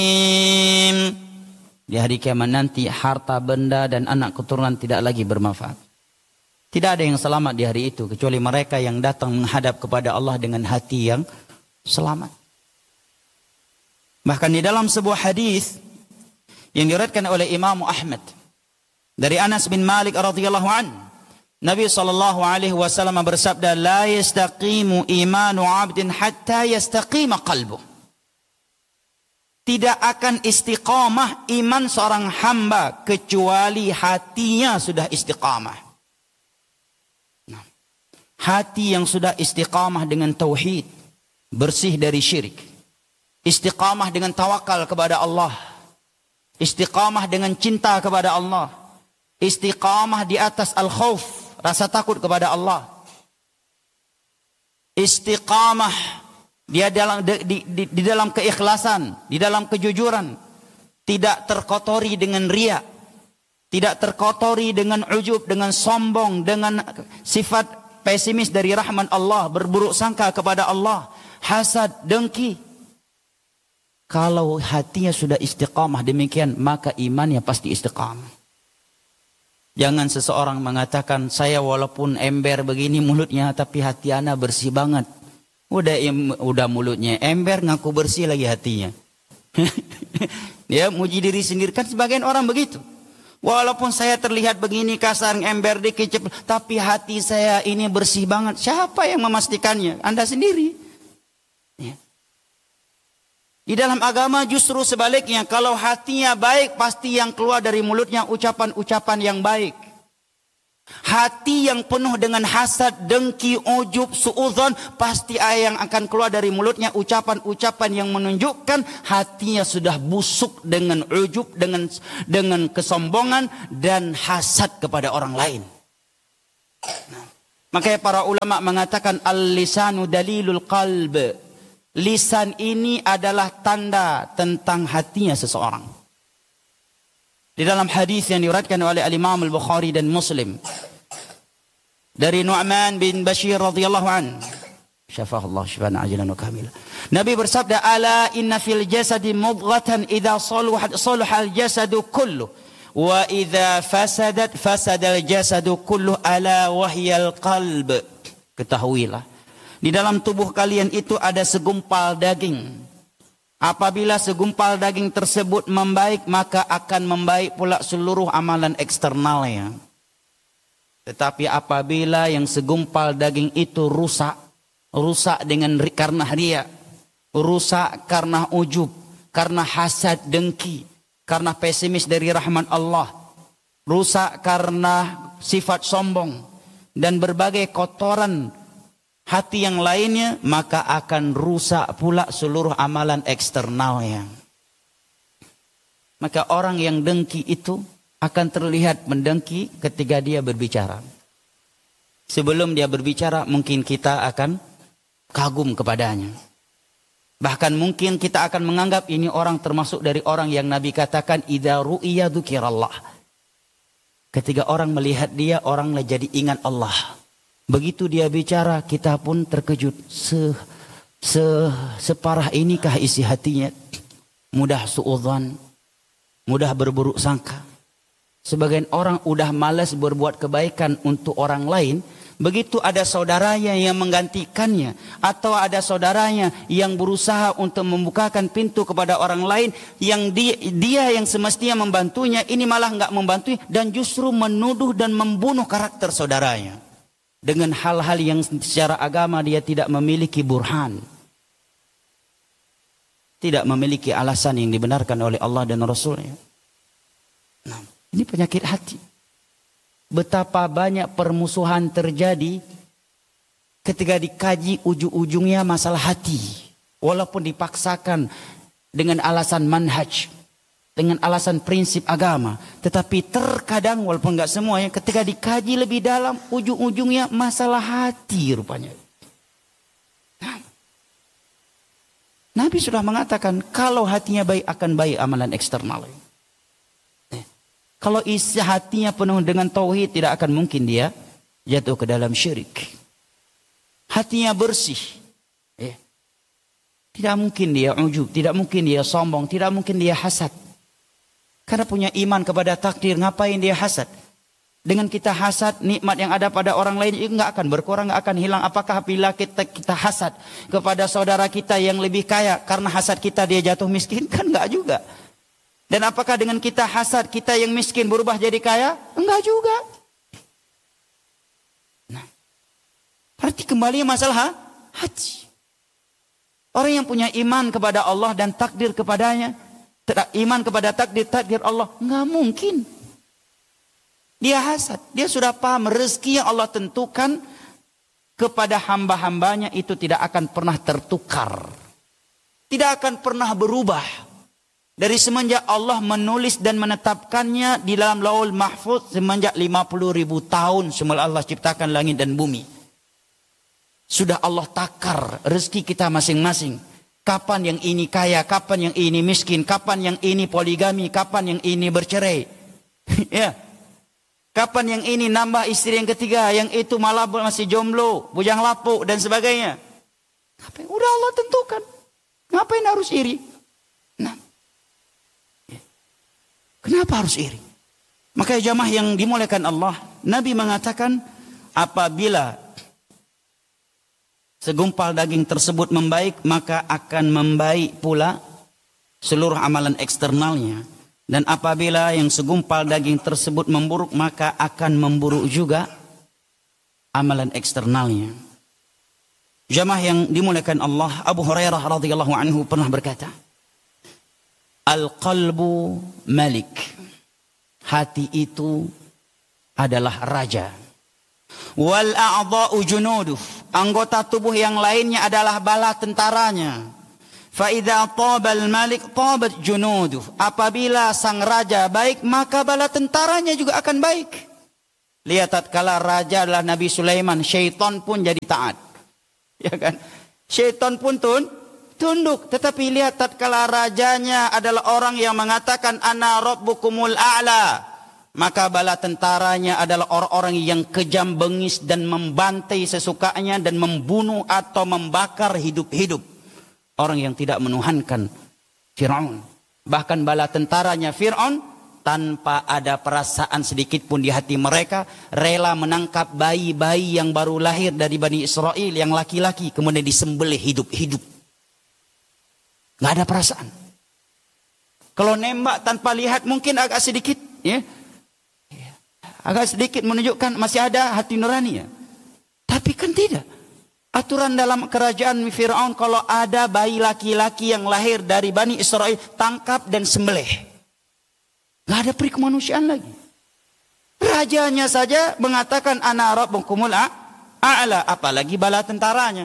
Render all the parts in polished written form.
Di hari kiamat nanti harta, benda dan anak keturunan tidak lagi bermanfaat. Tidak ada yang selamat di hari itu kecuali mereka yang datang menghadap kepada Allah dengan hati yang selamat. Bahkan di dalam sebuah hadis yang diriwayatkan oleh Imam Ahmad dari Anas bin Malik radhiyallahu anhu, Nabi sallallahu alaihi wasallam bersabda, "La yastaqimu imanu 'abdin hatta yastaqima qalbuh." Tidak akan istiqamah iman seorang hamba kecuali hatinya sudah istiqamah. Nah, hati yang sudah istiqamah dengan tauhid, bersih dari syirik, istiqamah dengan tawakal kepada Allah, istiqamah dengan cinta kepada Allah, istiqamah di atas al-khauf, rasa takut kepada Allah, istiqamah dia di dalam keikhlasan, di dalam kejujuran, tidak terkotori dengan riya, tidak terkotori dengan ujub, dengan sombong, dengan sifat pesimis dari rahman Allah, berburuk sangka kepada Allah, hasad, dengki. Kalau hatinya sudah istiqamah demikian, maka imannya pasti istiqamah. Jangan seseorang mengatakan, saya walaupun ember begini mulutnya, tapi hati ana bersih banget. Udah mulutnya ember, ngaku bersih lagi hatinya. Dia muji diri sendiri, kan sebagian orang begitu. Walaupun saya terlihat begini kasar, ember dikit, tapi hati saya ini bersih banget. Siapa yang memastikannya? Anda sendiri. Ya. Di dalam agama justru sebaliknya, kalau hatinya baik, pasti yang keluar dari mulutnya ucapan-ucapan yang baik. Hati yang penuh dengan hasad, dengki, ujub, suudzon, pasti yang akan keluar dari mulutnya ucapan-ucapan yang menunjukkan hatinya sudah busuk dengan ujub, dengan kesombongan dan hasad kepada orang lain. Nah, makanya para ulama mengatakan al-lisanu dalilul qalb. Lisan ini adalah tanda tentang hatinya seseorang. Di dalam hadis yang diriwayatkan oleh Imam Al-Bukhari dan Muslim dari Nu'man bin Bashir radhiyallahu an, syafahullah syifaan ajilan wa kamila. Nabi bersabda, "Ala inna fil jasadi mudghatan idza salaha al-jasadu kullu wa idza fasadat fasada al-jasadu kullu ala wahyal qalb." Ketahuilah, di dalam tubuh kalian itu ada segumpal daging. Apabila segumpal daging tersebut membaik, maka akan membaik pula seluruh amalan eksternalnya. Tetapi apabila yang segumpal daging itu rusak karena riya, rusak karena ujub, karena hasad, dengki, karena pesimis dari rahman Allah, rusak karena sifat sombong dan berbagai kotoran hati yang lainnya, maka akan rusak pula seluruh amalan eksternalnya. Maka orang yang dengki itu akan terlihat mendengki ketika dia berbicara. Sebelum dia berbicara, mungkin kita akan kagum kepadanya. Bahkan mungkin kita akan menganggap ini orang termasuk dari orang yang Nabi katakan, idza ru'iya dzukirallah. Ketika orang melihat dia, orang jadi ingat Allah. Begitu dia bicara, kita pun terkejut. Separah inikah isi hatinya? Mudah suudzon, mudah berburuk sangka. Sebagian orang udah malas berbuat kebaikan untuk orang lain. Begitu ada saudaranya yang menggantikannya, atau ada saudaranya yang berusaha untuk membukakan pintu kepada orang lain, yang dia yang semestinya membantunya, ini malah nggak membantu dan justru menuduh dan membunuh karakter saudaranya. Dengan hal-hal yang secara agama dia tidak memiliki burhan. Tidak memiliki alasan yang dibenarkan oleh Allah dan Rasulnya. Nah, ini penyakit hati. Betapa banyak permusuhan terjadi ketika dikaji ujung-ujungnya masalah hati. Walaupun dipaksakan dengan alasan manhaj, dengan alasan prinsip agama. Tetapi terkadang walaupun enggak semuanya, ketika dikaji lebih dalam, ujung-ujungnya masalah hati rupanya. Nah, Nabi sudah mengatakan kalau hatinya baik akan baik amalan eksternal. Kalau isi hatinya penuh dengan tauhid, tidak akan mungkin dia jatuh ke dalam syirik. Hatinya bersih. Tidak mungkin dia ujub, tidak mungkin dia sombong, tidak mungkin dia hasad. Karena punya iman kepada takdir, ngapain dia hasad? Dengan kita hasad, nikmat yang ada pada orang lain itu nggak akan berkurang, nggak akan hilang. Apakah bila kita hasad kepada saudara kita yang lebih kaya, karena hasad kita dia jatuh miskin? Kan nggak juga. Dan apakah dengan kita hasad kita yang miskin berubah jadi kaya? Enggak juga. Nah, berarti kembali masalah hati. Orang yang punya iman kepada Allah dan takdir kepadanya, iman kepada takdir Allah, nggak mungkin dia hasad. Dia sudah paham rezeki yang Allah tentukan kepada hamba-hambanya itu tidak akan pernah tertukar, tidak akan pernah berubah. Dari semenjak Allah menulis dan menetapkannya di dalam Lauhul Mahfuz semenjak 50.000 tahun semula Allah ciptakan langit dan bumi. Sudah Allah takar rezeki kita masing-masing. Kapan yang ini kaya, kapan yang ini miskin, kapan yang ini poligami, kapan yang ini bercerai. Ya. Kapan yang ini nambah istri yang ketiga, yang itu malah masih jomblo, bujang lapuk dan sebagainya. Udah Allah tentukan. Ngapain harus iri? Nah. Kenapa harus iri? Makanya jamaah yang dimuliakan Allah, Nabi mengatakan apabila segumpal daging tersebut membaik, maka akan membaik pula seluruh amalan eksternalnya. Dan apabila yang segumpal daging tersebut memburuk, maka akan memburuk juga amalan eksternalnya. Jamaah yang dimuliakan Allah, Abu Hurairah radhiyallahu anhu pernah berkata, Al-qalbu malik. Hati itu adalah raja. Wal a'dha'u junuduh. Anggota tubuh yang lainnya adalah bala tentaranya. Fa idza tabal malik tabat junuduh. Apabila sang raja baik, maka bala tentaranya juga akan baik. Lihat tatkala raja adalah Nabi Sulaiman, syaitan pun jadi taat. Ya kan? Syaitan pun tunduk. Tetapi lihat tatkala rajanya adalah orang yang mengatakan ana rabbukumul a'la, maka bala tentaranya adalah orang-orang yang kejam, bengis dan membantai sesukanya dan membunuh atau membakar hidup-hidup orang yang tidak menuhankan Fir'aun. Bahkan bala tentaranya Fir'aun tanpa ada perasaan sedikit pun di hati mereka rela menangkap bayi-bayi yang baru lahir dari Bani Israel yang laki-laki kemudian disembelih hidup-hidup. Nggak ada perasaan. Kalau nembak tanpa lihat mungkin agak sedikit, ya, agak sedikit menunjukkan masih ada hati nurani, ya. Tapi kan tidak. Aturan dalam kerajaan Fir'aun kalau ada bayi laki-laki yang lahir dari Bani Israel tangkap dan sembelih. Nggak ada peri kemanusiaan lagi. Rajanya saja mengatakan ana rabbukumul a'la, apalagi bala tentaranya.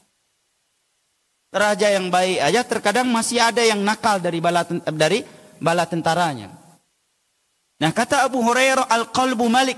Raja yang baik aja terkadang masih ada yang nakal dari bala tentaranya. Nah, kata Abu Hurairah, al-qalbu malik.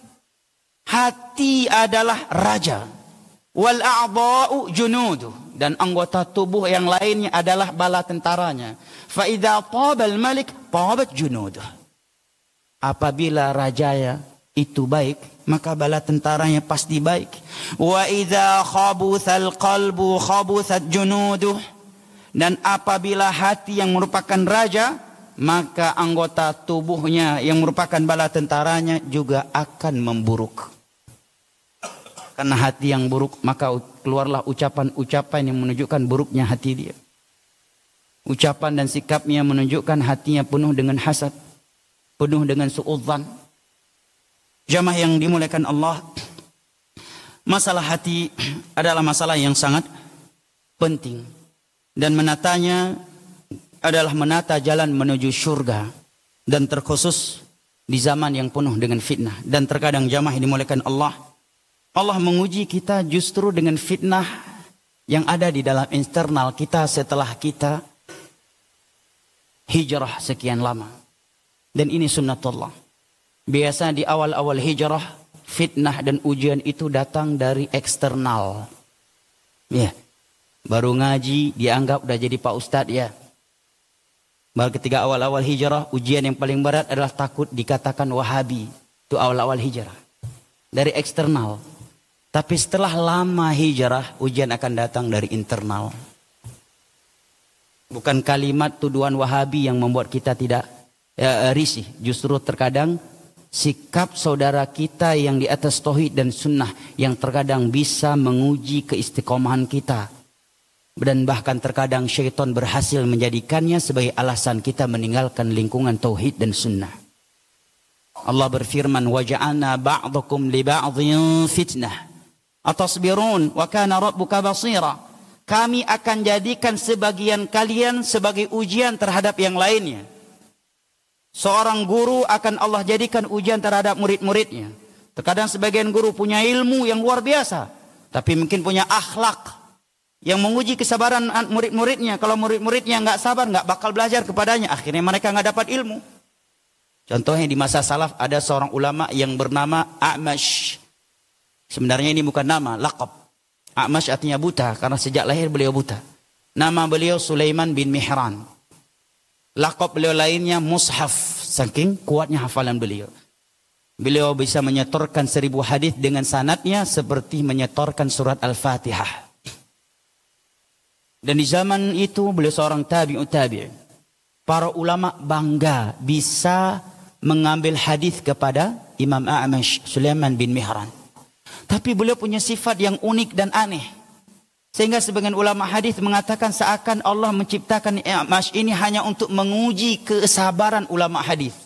Hati adalah raja. Wal a'dha'u junuduh. Dan anggota tubuh yang lainnya adalah bala tentaranya. Fa idza tabal malik tabat junuduh. Apabila rajanya itu baik, maka bala tentaranya pasti baik. Wa idza khabuthal qalbu khabuthat junuduh. Dan apabila hati yang merupakan raja, maka anggota tubuhnya yang merupakan bala tentaranya juga akan memburuk. Karena hati yang buruk, maka keluarlah ucapan-ucapan yang menunjukkan buruknya hati dia. Ucapan dan sikapnya menunjukkan hatinya penuh dengan hasad, penuh dengan suudzan. Jamaah yang dimuliakan Allah, masalah hati adalah masalah yang sangat penting. Dan menatanya adalah menata jalan menuju surga. Dan terkhusus di zaman yang penuh dengan fitnah. Dan terkadang jamaah yang dimuliakan Allah, Allah menguji kita justru dengan fitnah yang ada di dalam internal kita setelah kita hijrah sekian lama. Dan ini sunnatullah. Biasa di awal-awal hijrah, fitnah dan ujian itu datang dari eksternal. Ya, baru ngaji dianggap udah jadi Pak Ustadz, ya. Baru ketika awal-awal hijrah, ujian yang paling berat adalah takut dikatakan Wahabi. Itu awal-awal hijrah. Dari eksternal. Tapi setelah lama hijrah, ujian akan datang dari internal. Bukan kalimat tuduhan Wahabi yang membuat kita tidak risih. Justru terkadang sikap saudara kita yang di atas tauhid dan sunnah yang terkadang bisa menguji keistiqomahan kita. Dan bahkan terkadang syaitan berhasil menjadikannya sebagai alasan kita meninggalkan lingkungan tauhid dan sunnah. Allah berfirman, وَجَعَلْنَا بَعْضَكُمْ لِبَعْضٍ فِتْنَةً أَتَصْبِرُونَ وَكَانَ رَبُّكَ بَصِيرًا. Kami akan jadikan sebagian kalian sebagai ujian terhadap yang lainnya. Seorang guru akan Allah jadikan ujian terhadap murid-muridnya. Terkadang sebagian guru punya ilmu yang luar biasa, tapi mungkin punya akhlak yang menguji kesabaran murid-muridnya. Kalau murid-muridnya nggak sabar, nggak bakal belajar kepadanya. Akhirnya mereka nggak dapat ilmu. Contohnya di masa salaf ada seorang ulama yang bernama A'mash. Sebenarnya ini bukan nama, laqab. A'mash artinya buta karena sejak lahir beliau buta. Nama beliau Sulaiman bin Mihran. Laqab beliau lainnya Mushaf, saking kuatnya hafalan beliau. Beliau bisa menyetorkan 1000 hadis dengan sanadnya seperti menyetorkan surat Al-Fatihah. Dan di zaman itu beliau seorang tabi'ut tabi'. Para ulama bangga bisa mengambil hadis kepada Imam A'mash, Sulaiman bin Mihran. Tapi beliau punya sifat yang unik dan aneh. Sehingga sebagian ulama hadis mengatakan seakan Allah menciptakan A'mash ini hanya untuk menguji kesabaran ulama hadis.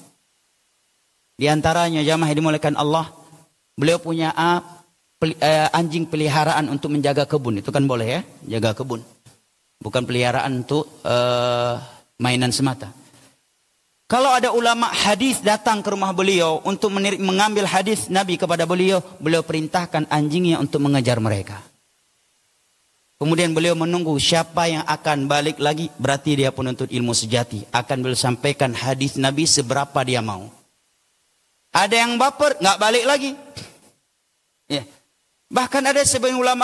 Di antaranya jamaah yang dimuliakan Allah, beliau punya anjing peliharaan untuk menjaga kebun. Itu kan boleh ya, jaga kebun. Bukan peliharaan untuk mainan semata. Kalau ada ulama hadis datang ke rumah beliau untuk mengambil hadis Nabi kepada beliau, beliau perintahkan anjingnya untuk mengejar mereka. Kemudian beliau menunggu siapa yang akan balik lagi, berarti dia penuntut ilmu sejati. Akan beliau sampaikan hadis Nabi seberapa dia mau. Ada yang baper, nggak balik lagi. Ya. Bahkan ada sebagian ulama